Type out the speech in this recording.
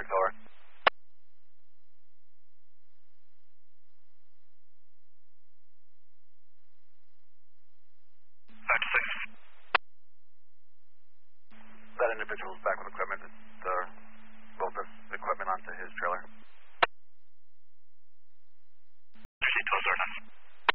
6 over. That individual's back with equipment. Load this equipment onto his trailer.